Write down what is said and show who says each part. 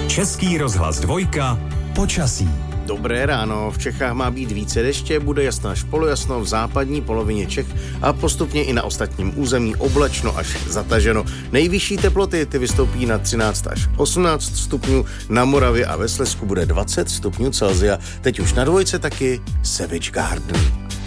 Speaker 1: Český rozhlas 2, počasí.
Speaker 2: Dobré ráno, v Čechách má být více deště, bude jasno až polojasno v západní polovině Čech a postupně i na ostatním území oblačno až zataženo. Nejvyšší teploty ty vystoupí na 13 až 18 stupňů, na Moravě a ve Slezsku bude 20 stupňů Celsia. Teď už na 2 taky Savage Garden.